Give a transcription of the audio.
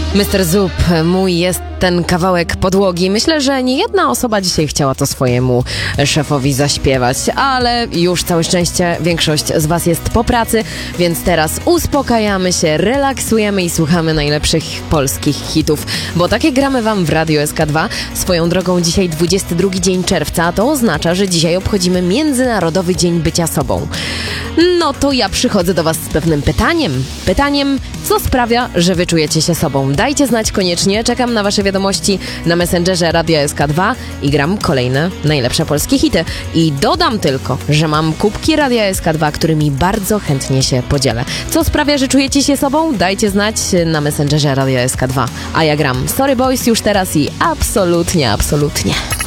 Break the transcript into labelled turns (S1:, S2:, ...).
S1: Mr. Zup, mój jest ten kawałek podłogi. Myślę, że nie jedna osoba dzisiaj chciała to swojemu szefowi zaśpiewać, ale już całe szczęście większość z was jest po pracy, więc teraz uspokajamy się, relaksujemy i słuchamy najlepszych polskich hitów, bo takie gramy wam w Radio SK2. Swoją drogą dzisiaj 22 dzień czerwca, a to oznacza, że dzisiaj obchodzimy Międzynarodowy Dzień Bycia Sobą. No to ja przychodzę do was z pewnym pytaniem. Pytaniem, co sprawia, że wy czujecie się sobą? Dajcie znać koniecznie, czekam na wasze wiadomości na Messengerze Radia SK2 i gram kolejne najlepsze polskie hity. I dodam tylko, że mam kubki Radia SK2, którymi bardzo chętnie się podzielę. Co sprawia, że czujecie się sobą? Dajcie znać na Messengerze Radia SK2. A ja gram Sorry Boys już teraz i absolutnie, absolutnie.